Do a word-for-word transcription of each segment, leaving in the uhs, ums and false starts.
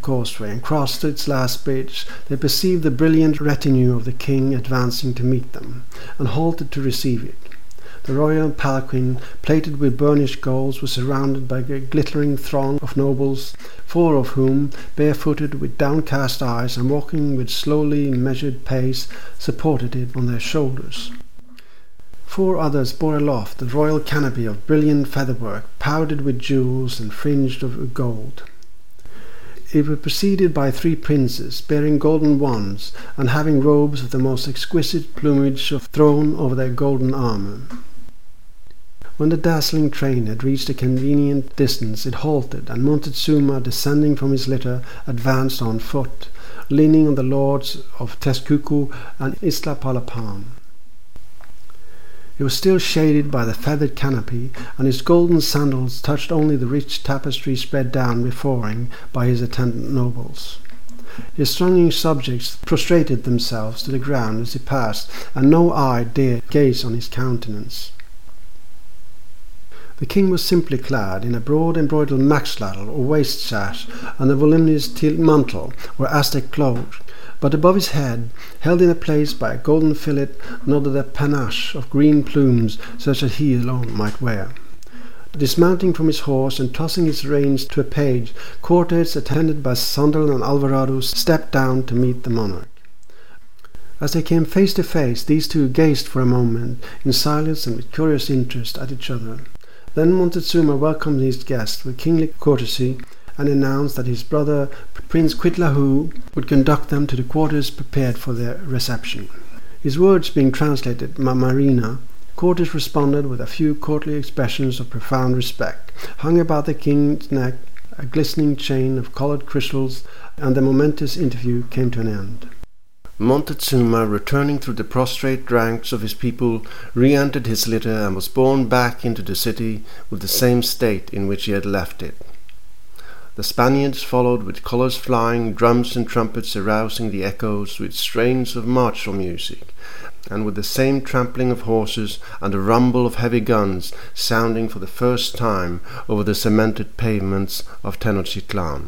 causeway and crossed to its last bridge, they perceived the brilliant retinue of the king advancing to meet them, and halted to receive it. The royal palanquin, plated with burnished gold, was surrounded by a glittering throng of nobles, four of whom, barefooted, with downcast eyes, and walking with slowly measured pace, supported it on their shoulders. Four others bore aloft the royal canopy of brilliant featherwork, powdered with jewels and fringed with gold. It was preceded by three princes, bearing golden wands, and having robes of the most exquisite plumage thrown over their golden armour. When the dazzling train had reached a convenient distance, it halted, and Montezuma, descending from his litter, advanced on foot, leaning on the lords of Tezcuco and Iztapalapan. It was still shaded by the feathered canopy, and his golden sandals touched only the rich tapestry spread down before him by his attendant nobles. His thronging subjects prostrated themselves to the ground as he passed, and no eye dared gaze on his countenance. The king was simply clad in a broad embroidered maxtlatl or waist sash, and a voluminous tilt mantle or Aztec cloak, but above his head, held in a place by a golden fillet, nodded a panache of green plumes such as he alone might wear. Dismounting from his horse and tossing his reins to a page, Cortes, attended by Sandal and Alvarado, stepped down to meet the monarch. As they came face to face, these two gazed for a moment in silence and with curious interest at each other. Then Montezuma welcomed his guest with kingly courtesy, and announced that his brother Prince Cuitlahuac would conduct them to the quarters prepared for their reception. His words being translated Mamarina, Cortes responded with a few courtly expressions of profound respect, hung about the king's neck a glistening chain of coloured crystals, and the momentous interview came to an end. Montezuma, returning through the prostrate ranks of his people, re-entered his litter and was borne back into the city with the same state in which he had left it. The Spaniards followed with colours flying, drums and trumpets arousing the echoes with strains of martial music, and with the same trampling of horses and the rumble of heavy guns sounding for the first time over the cemented pavements of Tenochtitlan.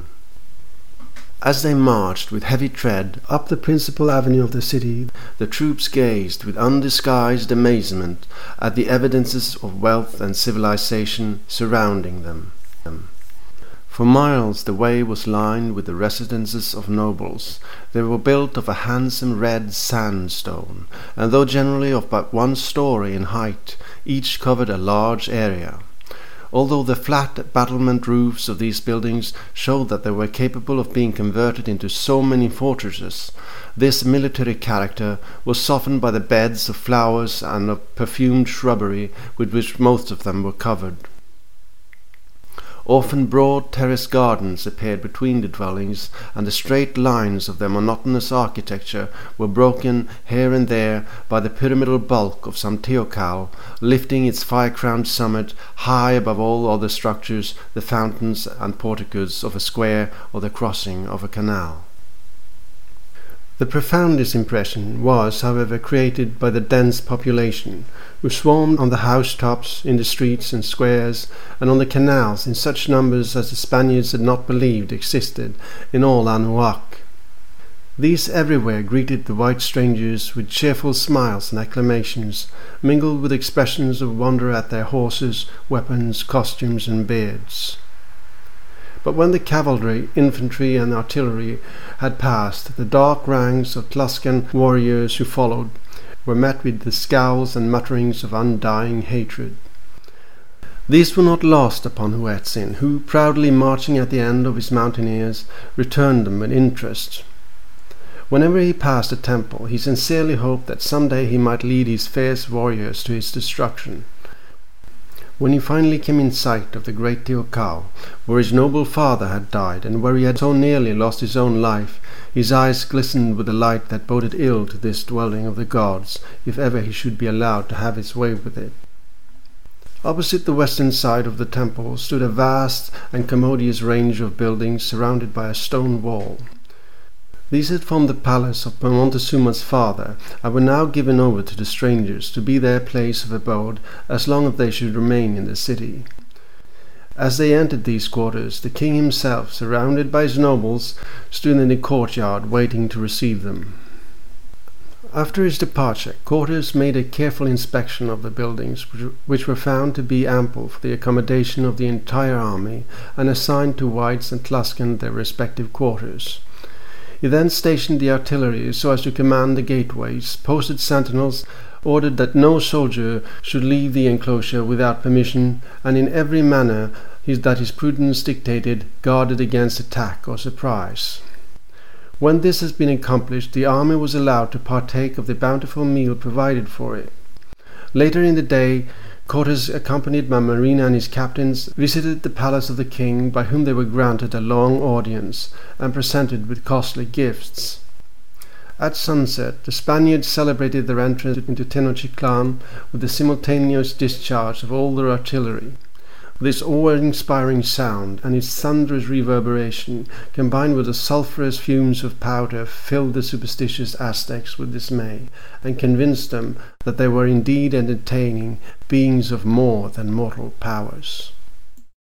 As they marched with heavy tread up the principal avenue of the city, the troops gazed with undisguised amazement at the evidences of wealth and civilization surrounding them. For miles the way was lined with the residences of nobles. They were built of a handsome red sandstone, and though generally of but one story in height, each covered a large area. Although the flat battlement roofs of these buildings showed that they were capable of being converted into so many fortresses, this military character was softened by the beds of flowers and of perfumed shrubbery with which most of them were covered. Often broad terraced gardens appeared between the dwellings, and the straight lines of their monotonous architecture were broken here and there by the pyramidal bulk of some teocalli, lifting its fire-crowned summit high above all other structures, the fountains and porticos of a square or the crossing of a canal. The profoundest impression was, however, created by the dense population, who swarmed on the housetops, in the streets and squares, and on the canals in such numbers as the Spaniards had not believed existed in all Anahuac. These everywhere greeted the white strangers with cheerful smiles and acclamations, mingled with expressions of wonder at their horses, weapons, costumes, and beards. But when the cavalry, infantry, and artillery had passed, the dark ranks of Tlascalan warriors who followed were met with the scowls and mutterings of undying hatred. These were not lost upon Huitzin, who, proudly marching at the end of his mountaineers, returned them with interest. Whenever he passed a temple, he sincerely hoped that some day he might lead his fierce warriors to its destruction. When he finally came in sight of the great Teocalli, where his noble father had died, and where he had so nearly lost his own life, his eyes glistened with a light that boded ill to this dwelling of the gods, if ever he should be allowed to have his way with it. Opposite the western side of the temple stood a vast and commodious range of buildings surrounded by a stone wall. These had formed the palace of Montezuma's father, and were now given over to the strangers to be their place of abode as long as they should remain in the city. As they entered these quarters, the king himself, surrounded by his nobles, stood in the courtyard waiting to receive them. After his departure, Cortes made a careful inspection of the buildings, which were found to be ample for the accommodation of the entire army, and assigned to Whites and Tluscan their respective quarters. He then stationed the artillery so as to command the gateways, posted sentinels, ordered that no soldier should leave the enclosure without permission, and in every manner that his prudence dictated, guarded against attack or surprise. When this has been accomplished, the army was allowed to partake of the bountiful meal provided for it. Later in the day, Cortes, accompanied by Marina and his captains, visited the palace of the king, by whom they were granted a long audience, and presented with costly gifts. At sunset, the Spaniards celebrated their entrance into Tenochtitlan with the simultaneous discharge of all their artillery. This awe-inspiring sound and its thunderous reverberation, combined with the sulphurous fumes of powder, filled the superstitious Aztecs with dismay, and convinced them that they were indeed entertaining beings of more than mortal powers.